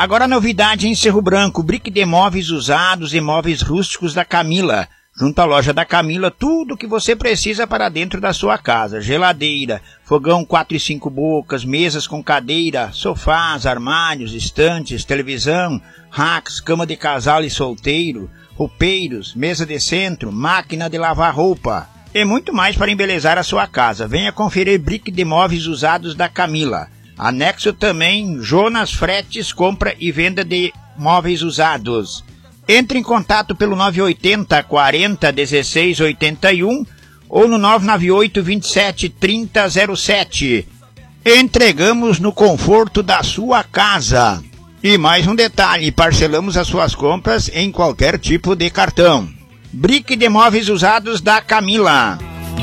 Agora novidade em Cerro Branco, brick de móveis usados e móveis rústicos da Camila. Junto à loja da Camila, tudo o que você precisa para dentro da sua casa. Geladeira, fogão 4 e 5 bocas, mesas com cadeira, sofás, armários, estantes, televisão, racks, cama de casal e solteiro, roupeiros, mesa de centro, máquina de lavar roupa. E muito mais para embelezar a sua casa. Venha conferir brick de móveis usados da Camila. Anexo também Jonas Fretes, compra e venda de móveis usados. Entre em contato pelo 980 40 16 81 ou no 998 27 30 07. Entregamos no conforto da sua casa. E mais um detalhe, parcelamos as suas compras em qualquer tipo de cartão. Brick de móveis usados da Camila.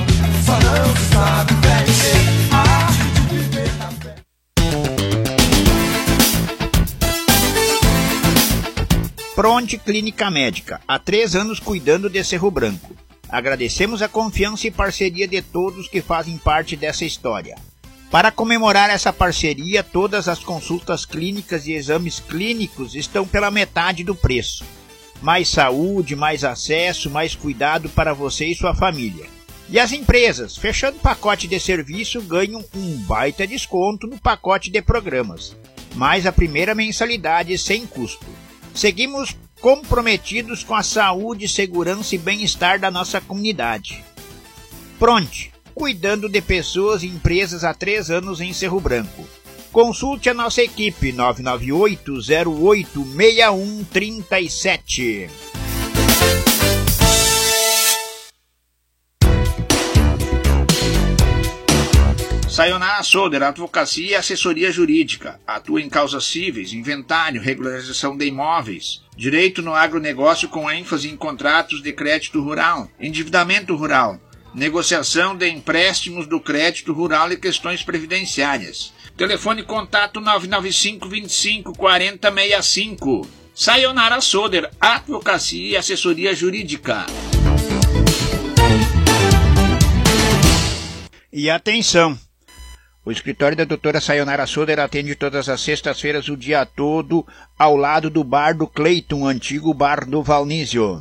Pronte Clínica Médica, há 3 anos cuidando de Cerro Branco. Agradecemos a confiança e parceria de todos que fazem parte dessa história. Para comemorar essa parceria, todas as consultas clínicas e exames clínicos estão pela metade do preço. Mais saúde, mais acesso, mais cuidado para você e sua família. E as empresas, fechando o pacote de serviço, ganham um baita desconto no pacote de programas, mais a primeira mensalidade sem custo. Seguimos comprometidos com a saúde, segurança e bem-estar da nossa comunidade. Pronte, cuidando de pessoas e empresas há 3 anos em Cerro Branco. Consulte a nossa equipe 998-08-6137. Sayonara Soder, advocacia e assessoria jurídica. Atua em causas cíveis, inventário, regularização de imóveis, direito no agronegócio com ênfase em contratos de crédito rural, endividamento rural, negociação de empréstimos do crédito rural e questões previdenciárias. Telefone contato 995 25 40 65. Sayonara Soder, advocacia e assessoria jurídica. E atenção! O escritório da doutora Sayonara Soder atende todas as sextas-feiras o dia todo ao lado do bar do Cleiton, antigo bar do Valnísio.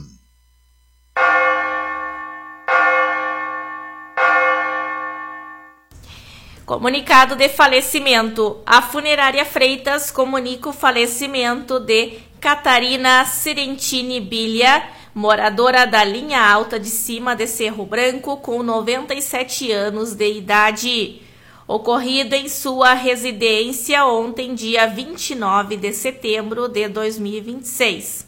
Comunicado de falecimento. A Funerária Freitas comunica o falecimento de Catarina Serentini Bilha, moradora da linha alta de cima de Cerro Branco, com 97 anos de idade. Ocorrido em sua residência ontem, dia 29 de setembro de 2026.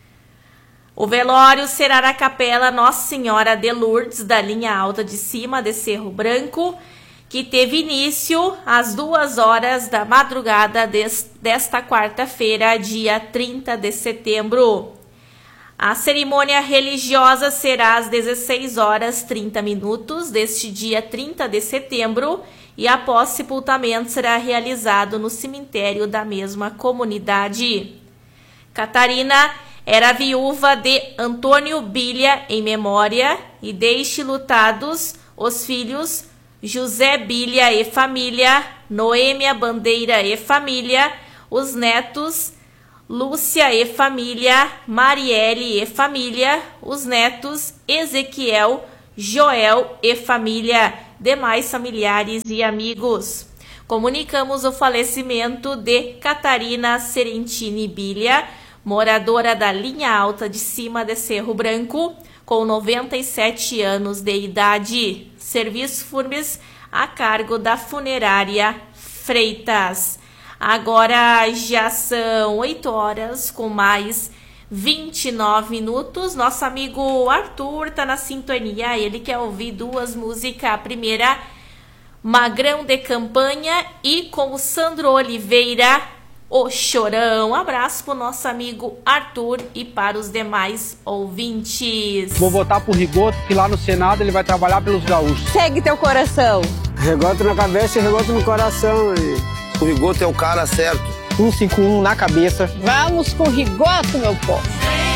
O velório será na Capela Nossa Senhora de Lourdes, da linha alta de cima de Cerro Branco, que teve início às 2 horas da madrugada desta quarta-feira, dia 30 de setembro. A cerimônia religiosa será às 16 horas 30 minutos deste dia 30 de setembro e após sepultamento será realizado no cemitério da mesma comunidade. Catarina era viúva de Antônio Bilha em memória e deixe lutados os filhos José Bilha e família, Noêmia Bandeira e família, os netos Lúcia e família, Marielle e família, os netos Ezequiel, Joel e família, demais familiares e amigos. Comunicamos o falecimento de Catarina Serentini Bilha, moradora da linha alta de cima de Cerro Branco, com 97 anos de idade. Serviços fúnebres a cargo da Funerária Freitas. Agora já são 8 horas com mais 29 minutos. Nosso amigo Arthur tá na sintonia. Ele quer ouvir 2 músicas. A primeira, Magrão de Campanha, e com o Sandro Oliveira, O Chorão. Um abraço pro nosso amigo Arthur e para os demais ouvintes. Vou votar pro Rigoto, que lá no Senado ele vai trabalhar pelos gaúchos. Segue teu coração. Rigoto na cabeça e Rigoto no coração. O Rigoto é o cara certo. 151 na cabeça. Vamos com Rigoto, meu povo.